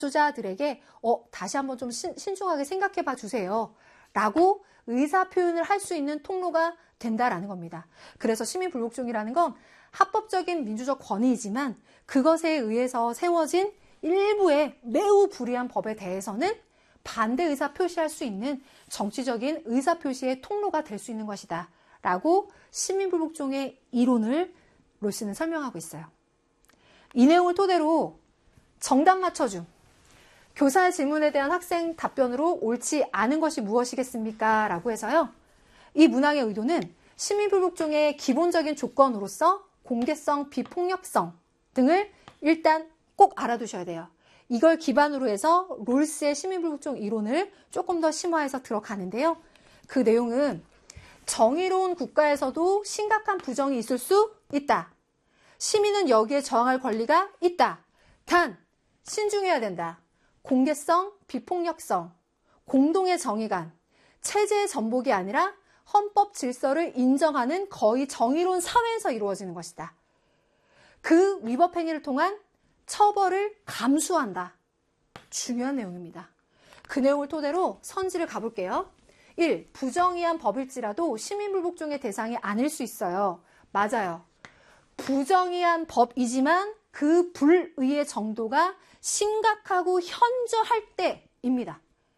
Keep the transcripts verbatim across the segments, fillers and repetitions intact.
주자들에게 어, 다시 한번 좀 신, 신중하게 생각해 봐 주세요. 라고 의사 표현을 할 수 있는 통로가 된다라는 겁니다. 그래서 시민불복종이라는 건 합법적인 민주적 권위이지만 그것에 의해서 세워진 일부의 매우 불이한 법에 대해서는 반대 의사 표시할 수 있는 정치적인 의사 표시의 통로가 될 수 있는 것이다. 라고 시민불복종의 이론을 롤스는 설명하고 있어요. 이 내용을 토대로 정답 맞춰줌. 교사 질문에 대한 학생 답변으로 옳지 않은 것이 무엇이겠습니까? 라고 해서요. 이 문항의 의도는 시민불복종의 기본적인 조건으로서 공개성, 비폭력성 등을 일단 꼭 알아두셔야 돼요. 이걸 기반으로 해서 롤스의 시민불복종 이론을 조금 더 심화해서 들어가는데요. 그 내용은 정의로운 국가에서도 심각한 부정이 있을 수 있다. 시민은 여기에 저항할 권리가 있다. 단, 신중해야 된다. 공개성, 비폭력성, 공동의 정의관, 체제의 전복이 아니라 헌법 질서를 인정하는 거의 정의로운 사회에서 이루어지는 것이다. 그 위법 행위를 통한 처벌을 감수한다. 중요한 내용입니다. 그 내용을 토대로 선지를 가볼게요. 일. 부정의한 법일지라도 시민불복종의 대상이 아닐 수 있어요. 맞아요. 부정의한 법이지만 그 불의의 정도가 심각하고 현저할 때입니다.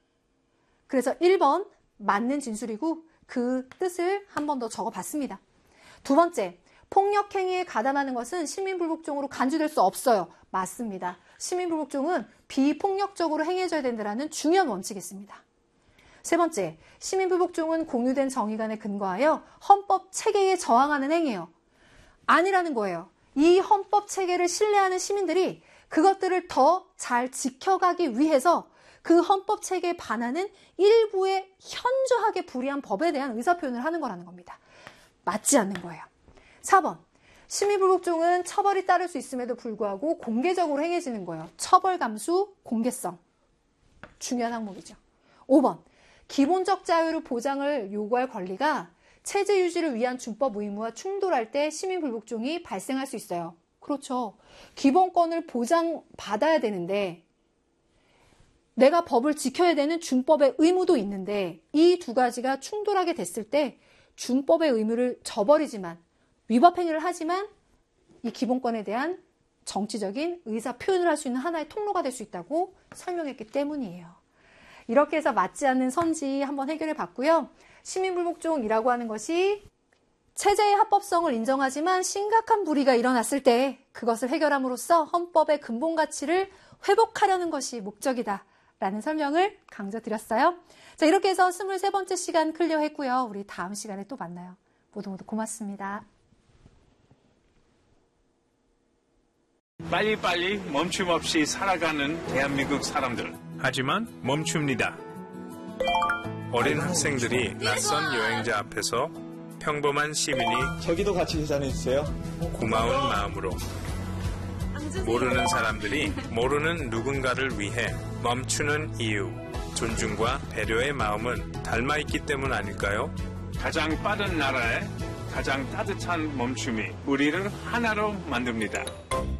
그래서 일 번 맞는 진술이고 그 뜻을 한 번 더 적어봤습니다. 두 번째, 폭력행위에 가담하는 것은 시민불복종으로 간주될 수 없어요. 맞습니다. 시민불복종은 비폭력적으로 행해져야 된다는 중요한 원칙이 있습니다. 세 번째, 시민불복종은 공유된 정의관에 근거하여 헌법 체계에 저항하는 행위예요. 아니라는 거예요. 이 헌법 체계를 신뢰하는 시민들이 그것들을 더 잘 지켜가기 위해서 그 헌법 체계에 반하는 일부의 현저하게 불이한 법에 대한 의사표현을 하는 거라는 겁니다. 맞지 않는 거예요. 사 번, 시민불복종은 처벌이 따를 수 있음에도 불구하고 공개적으로 행해지는 거예요. 처벌 감수, 공개성. 중요한 항목이죠. 오 번, 기본적 자유를 보장을 요구할 권리가 체제 유지를 위한 준법 의무와 충돌할 때 시민불복종이 발생할 수 있어요. 그렇죠. 기본권을 보장받아야 되는데 내가 법을 지켜야 되는 준법의 의무도 있는데 이 두 가지가 충돌하게 됐을 때 준법의 의무를 저버리지만 위법 행위를 하지만 이 기본권에 대한 정치적인 의사 표현을 할 수 있는 하나의 통로가 될 수 있다고 설명했기 때문이에요. 이렇게 해서 맞지 않는 선지 한번 해결해 봤고요. 시민불복종이라고 하는 것이 체제의 합법성을 인정하지만 심각한 불의가 일어났을 때 그것을 해결함으로써 헌법의 근본 가치를 회복하려는 것이 목적이다 라는 설명을 강조드렸어요. 자, 이렇게 해서 스물세 번째 시간 클리어했고요. 우리 다음 시간에 또 만나요. 모두 모두 고맙습니다. 빨리빨리 멈춤 없이 살아가는 대한민국 사람들. 하지만 멈춥니다. 어린 학생들이 낯선 여행자 앞에서 평범한 시민이 저기도 같이 계산해주세요. 고마운 마음으로 모르는 사람들이 모르는 누군가를 위해 멈추는 이유, 존중과 배려의 마음은 닮아있기 때문 아닐까요? 가장 빠른 나라에 가장 따뜻한 멈춤이 우리를 하나로 만듭니다.